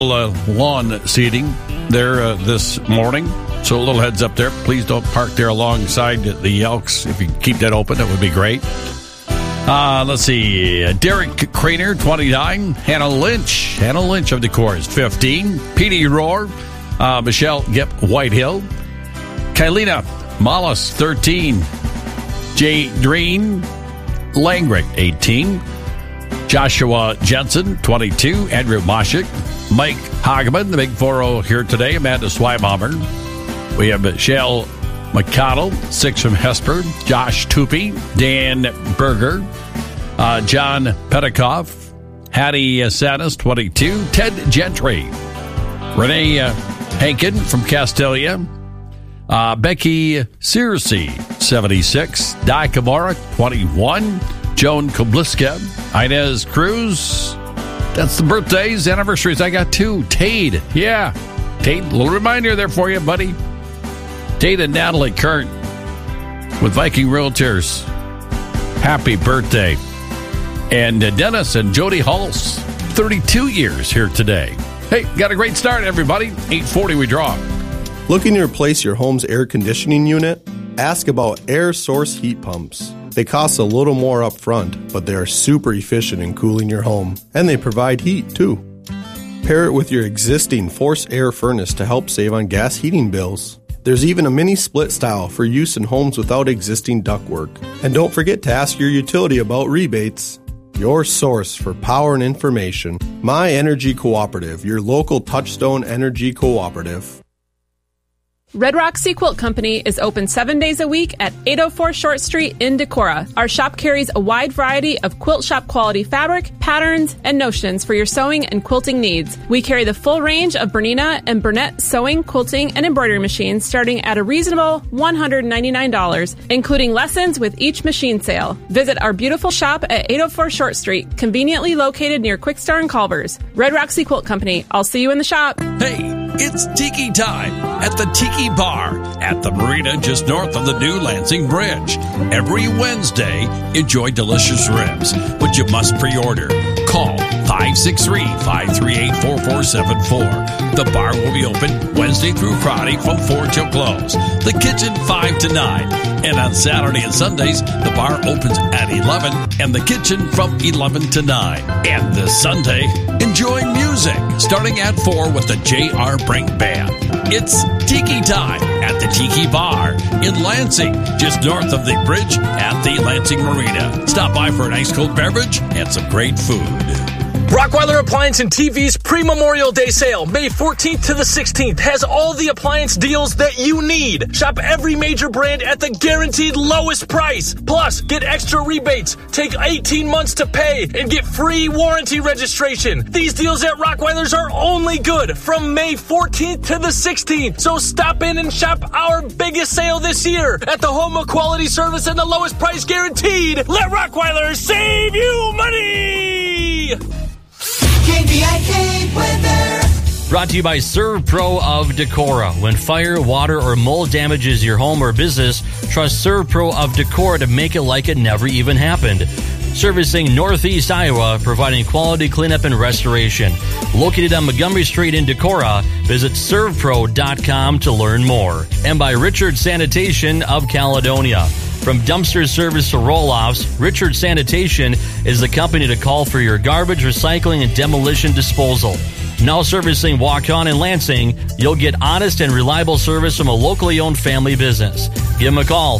lawn seating there this morning. So a little heads up there. Please don't park there alongside the Elks. If you keep that open, that would be great. Let's see. Derek Craner, 29. Hannah Lynch of Decorah is 15. Petey Rohr. Michelle Gipp Whitehill. Kylina Mollis, 13. Jay Dreen Langrick, 18. Joshua Jensen, 22. Andrew Moshik. Mike Hageman, the big 4-0 here today. Amanda Swibomber. We have Michelle McConnell, 6 from Hesper. Josh Toopy. Dan Berger. John Petikoff. Hattie Sanis, 22. Ted Gentry. Renee Hankin from Castelia. Becky Searcy, 76. Di Kamara, 21. Joan Kobliska. Inez Cruz. That's the birthdays, anniversaries. I got 2. Tade. Yeah. Tate, a little reminder there for you, buddy. Tate and Natalie Kern with Viking Realtors. Happy birthday. And Dennis and Jody Hulse, 32 years here today. Hey, got a great start, everybody. 8:40 we draw. Looking to replace your home's air conditioning unit? Ask about Air Source heat pumps. They cost a little more up front, but they are super efficient in cooling your home. And they provide heat, too. Pair it with your existing forced air furnace to help save on gas heating bills. There's even a mini split style for use in homes without existing ductwork. And don't forget to ask your utility about rebates. Your source for power and information. My Energy Cooperative, your local Touchstone Energy Cooperative. Red Rock Sea Quilt Company is open 7 days a week at 804 Short Street in Decorah. Our shop carries a wide variety of quilt shop quality fabric, patterns, and notions for your sewing and quilting needs. We carry the full range of Bernina and Burnett sewing, quilting, and embroidery machines starting at a reasonable $199, including lessons with each machine sale. Visit our beautiful shop at 804 Short Street, conveniently located near Quick Star and Culver's. Red Rock Sea Quilt Company. I'll see you in the shop. Hey, it's Tiki time at the Tiki Bar at the marina just north of the new Lansing Bridge. Every Wednesday, enjoy delicious ribs, but you must pre-order. Call 563-538-4474. The bar will be open Wednesday through Friday from 4 till close. The kitchen 5 to 9. And on Saturday and Sundays, the bar opens at 11 and the kitchen from 11 to 9. And this Sunday, enjoy music starting at 4 with the J.R. Brink Band. It's Tiki time at the Tiki Bar in Lansing, just north of the bridge at the Lansing Marina. Stop by for an ice cold beverage and some great food. Rockweiler Appliance and TV's pre-Memorial Day sale, May 14th to the 16th, has all the appliance deals that you need. Shop every major brand at the guaranteed lowest price. Plus, get extra rebates, take 18 months to pay, and get free warranty registration. These deals at Rockweiler's are only good from May 14th to the 16th. So stop in and shop our biggest sale this year at the home of quality service and the lowest price guaranteed. Let Rockweiler save you money! KVIK weather. Brought to you by ServPro of Decorah. When fire, water, or mold damages your home or business, trust ServPro of Decorah to make it like it never even happened. Servicing Northeast Iowa, providing quality cleanup and restoration. Located on Montgomery Street in Decorah, visit servpro.com to learn more. And by Richard Sanitation of Caledonia. From dumpster service to roll-offs, Richard Sanitation is the company to call for your garbage, recycling, and demolition disposal. Now servicing Waukon and Lansing, you'll get honest and reliable service from a locally owned family business. Give them a call,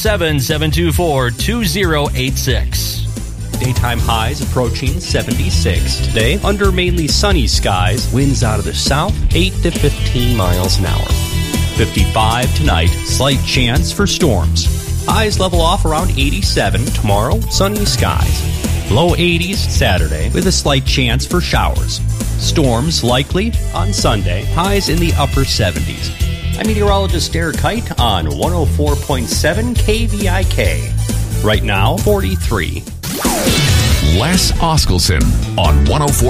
507-724-2086. Daytime highs approaching 76. Today, under mainly sunny skies, winds out of the south, 8 to 15 miles an hour. 55 tonight, slight chance for storms. Highs level off around 87 tomorrow, sunny skies. Low 80s Saturday with a slight chance for showers. Storms likely on Sunday, highs in the upper 70s. I'm meteorologist Derek Kite on 104.7 KVIK. Right now, 43. Les Oskelson on 104.